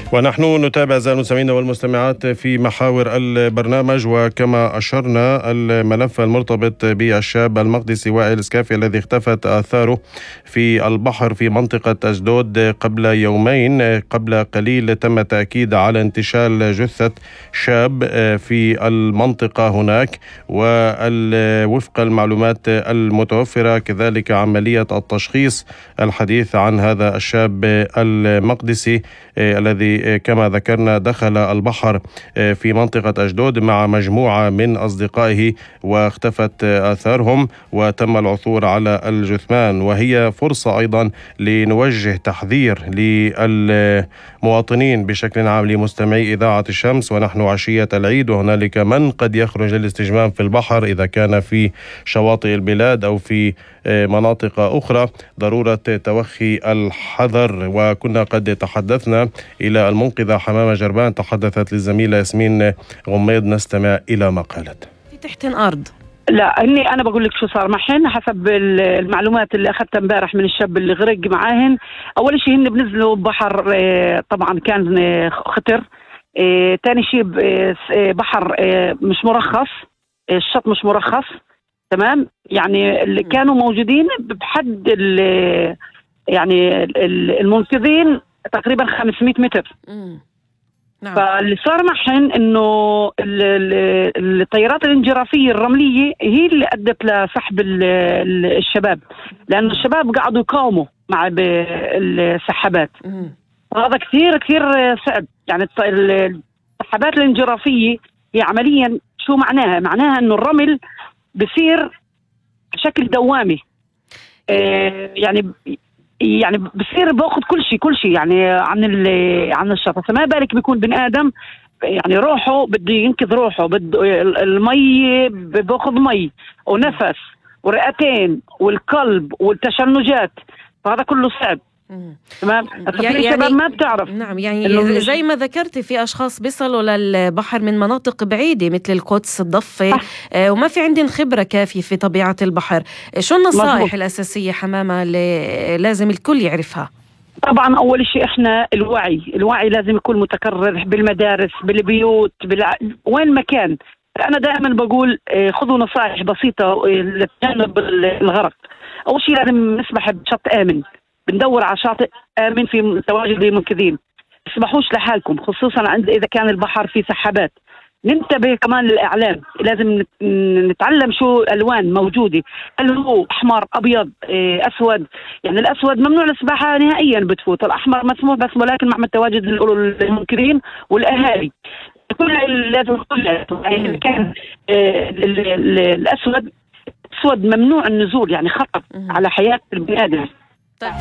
ونحن نتابع أعزائي المستمعين والمستمعات في محاور البرنامج، وكما أشرنا الملف المرتبط بالشاب المقدسي وائل سكافي الذي اختفت آثاره في البحر في منطقة أشدود قبل يومين. قبل قليل تم تأكيد على انتشال جثة شاب في المنطقة هناك، ووفق المعلومات المتوفرة كذلك عملية التشخيص الحديث عن هذا الشاب المقدسي الذي كما ذكرنا دخل البحر في منطقة أشدود مع مجموعة من أصدقائه واختفت آثارهم، وتم العثور على الجثمان. وهي فرصة أيضا لنوجه تحذير للمواطنين بشكل عام لمستمعي إذاعة الشمس، ونحن عشية العيد وهنالك من قد يخرج للاستجمام في البحر إذا كان في شواطئ البلاد أو في مناطق أخرى، ضرورة توخي الحذر. وكنا قد تحدثنا إلى المنقذة حمامة جربان، تحدثت للزميلة ياسمين غميض، نستمع إلى ما قالت. في تحت الأرض. لا إني أنا بقول لك شو صار معهن حسب المعلومات اللي أخذتها امبارح من الشاب اللي غرق معاهن. أول شيء هن بنزلوا بحر، طبعا كان خطر. تاني شيء بحر مش مرخص، الشط مش مرخص، تمام. يعني اللي كانوا موجودين بحد يعني المنقذين تقريبا 500 متر. نعم. فاللي صار معهن انه الطيارات الانجرافيه الرمليه هي اللي ادت لسحب الشباب، لانه الشباب قعدوا يقاوموا مع السحابات. هذا كثير كثير صعب. يعني السحابات الانجرافيه هي عمليا شو معناها؟ معناها انه الرمل بصير بشكل دوامي، يعني بصير باخذ كل شيء يعني عن الشط. فما بالك بيكون بني ادم يعني روحه بده ينقذ روحه، بده المي، باخذ مي ونفس ورئتين والقلب والتشنجات، فهذا كله صعب. تمام. يعني الشباب ما بتعرف. نعم، يعني زي ما ذكرتي في أشخاص بيصلوا للبحر من مناطق بعيدة مثل القدس، الضفة، وما في عندهم خبرة كافية في طبيعة البحر. شو النصائح الأساسية حمامة اللي لازم الكل يعرفها؟ طبعا أول شيء إحنا الوعي لازم يكون متكرر بالمدارس، بالبيوت، وين ما كان. أنا دائما بقول خذوا نصائح بسيطة لتجنب الغرق. أول شيء لازم نسبح بشط آمن، بندور على شاطئ آمن في تواجد المنقذين. اسمحوش لحالكم، خصوصا إذا كان البحر فيه سحابات. ننتبه كمان للإعلام، لازم نتعلم شو الألوان موجودة، هل هو أحمر، أبيض، أسود. يعني الأسود ممنوع السباحة نهائيا بتفوت، الأحمر مسموح بس ولكن مع تواجد المنقذين والأهالي. لازم يعني كان الأسود ممنوع النزول، يعني خطر على حياة البني آدم. طيب.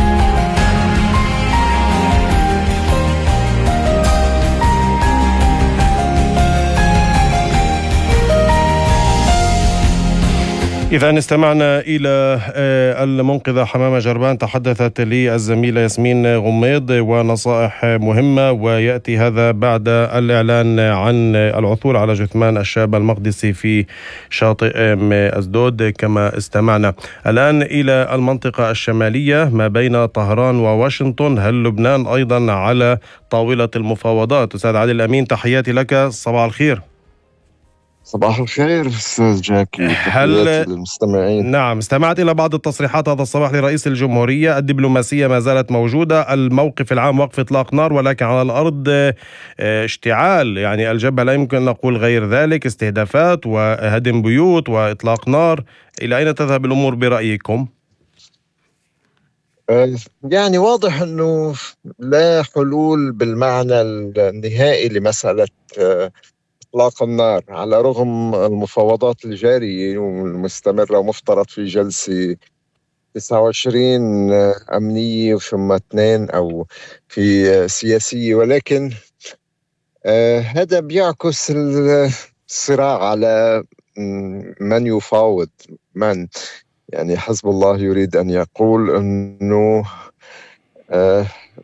إذا استمعنا إلى المنقذة حمامة جربان، تحدثت لي الزميلة ياسمين غميض، ونصائح مهمة، ويأتي هذا بعد الإعلان عن العثور على جثمان الشاب المقدسي في شاطئ أشدود كما استمعنا. الآن إلى المنطقة الشمالية ما بين طهران وواشنطن. هل لبنان أيضا على طاولة المفاوضات؟ أستاذ عادل الأمين، تحياتي لك، صباح الخير. صباح الخير أستاذ جاكي، تحياتي للمستمعين. نعم، استمعت إلى بعض التصريحات هذا الصباح لرئيس الجمهورية. الدبلوماسية ما زالت موجودة، الموقف العام وقف إطلاق نار، ولكن على الأرض اشتعال. يعني الجبهة لا يمكن نقول غير ذلك، استهدافات وهدم بيوت وإطلاق نار. إلى أين تذهب الأمور برأيكم؟ يعني واضح أنه لا حلول بالمعنى النهائي لمسألة إطلاق النار، على رغم المفاوضات الجارية والمستمرة، ومفترض في جلسة 29 أمنية ثم 2 أو في سياسية. ولكن هذا بيعكس الصراع على من يفاوض من. يعني حزب الله يريد أن يقول أنه